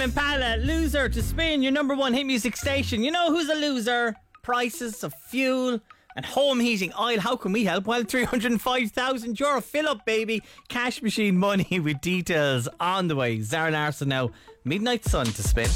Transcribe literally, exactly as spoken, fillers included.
Impala, loser to spin your number one hit music station. You know who's a loser? Prices of fuel and home heating oil. How can we help? Well, three hundred five thousand euro fill up, baby. Cash machine money with details on the way. Zara Larson now. Midnight Sun to spin.